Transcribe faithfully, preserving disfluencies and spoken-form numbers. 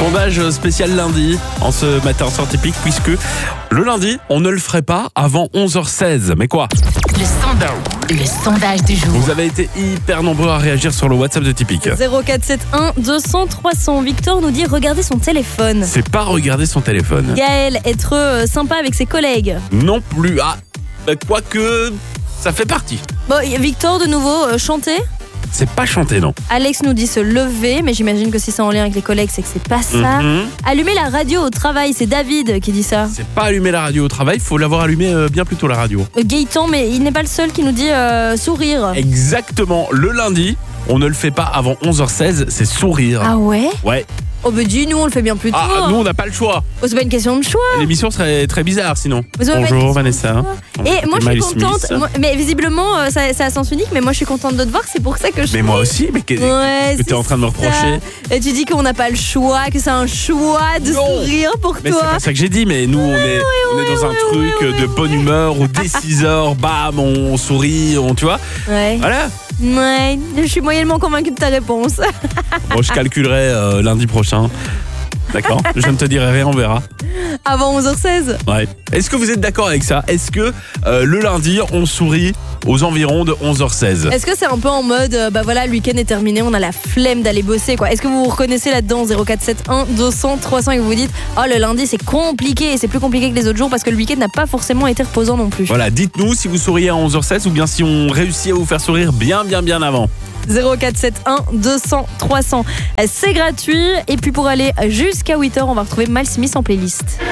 Sondage spécial lundi, en ce matin scientifique, puisque le lundi, on ne le ferait pas avant onze heures seize. Mais quoi ? Le sondage, le sondage du jour. Vous avez été hyper nombreux à réagir sur le WhatsApp de Tipic. zéro quatre sept un deux cents trois cents. Victor nous dit regarder son téléphone. C'est pas regarder son téléphone. Gaël, être euh, sympa avec ses collègues. Non plus. Ah, bah, quoique, ça fait partie. Bon, Victor de nouveau, euh, chanter. C'est pas chanter, non. Alex nous dit se lever, mais j'imagine que si c'est en lien avec les collègues, c'est que c'est pas ça. Mhm. Allumer la radio au travail, c'est David qui dit ça. C'est pas allumer la radio au travail, faut l'avoir allumé euh, bien plus tôt la radio. Euh, Gaëtan, mais il n'est pas le seul qui nous dit euh, sourire. Exactement. Le lundi, on ne le fait pas avant onze heures seize, c'est sourire. Ah ouais? Ouais. Oh bah dis, nous on le fait bien plus tôt. Ah, nous on n'a pas le choix. Oh, c'est pas une question de choix. L'émission serait très bizarre sinon. Mais c'est pas une question Bonjour de Vanessa. choix. Et moi je suis Miley contente, Smith. moi- mais visiblement euh, ça, c'est à sens unique, mais moi je suis contente de te voir, c'est pour ça que je... Mais moi aussi, mais qu'est- Ouais, que t'es c'est en train de me reprocher. ça. Et tu dis qu'on n'a pas le choix, que c'est un choix de Non. sourire pour Mais c'est toi. pas ça que j'ai dit, mais nous on est, on est dans un truc de bonne humeur où dès six heures, bam, on sourit, on, tu vois. Ouais. Voilà. Ouais, je suis moyennement convaincue de ta réponse. Bon, je calculerai euh, lundi prochain. D'accord. Je ne te dirai rien, on verra. Avant onze heures seize. Ouais. Est-ce que vous êtes d'accord avec ça ? Est-ce que euh, le lundi, on sourit aux environs de onze heures seize ? Est-ce que c'est un peu en mode, euh, bah voilà, le week-end est terminé, on a la flemme d'aller bosser, quoi. Est-ce que vous vous reconnaissez là-dedans, zéro quatre sept un deux cents trois cents, et vous vous dites, oh le lundi c'est compliqué, et c'est plus compliqué que les autres jours parce que le week-end n'a pas forcément été reposant non plus. Voilà, dites-nous si vous souriez à onze heures seize ou bien si on réussit à vous faire sourire bien, bien, bien avant. zéro quatre sept un deux cents trois cents. C'est gratuit, et puis pour aller jusqu'à huit heures, on va retrouver Mal Smith en playlist.